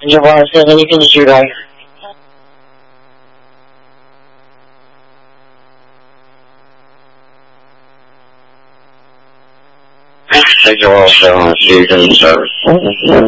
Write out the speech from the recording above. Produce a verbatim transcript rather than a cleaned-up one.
Did you want to say anything to you guys? Did you also see the service?